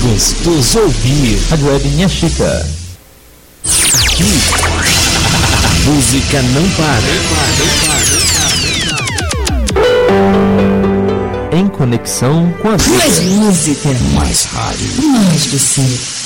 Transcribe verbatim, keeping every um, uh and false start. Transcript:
gostoso ouvir. Rádio Web Minha Chica. Aqui, a música não para. Em conexão com a vida. Mais música. Mais rádio. Mais você.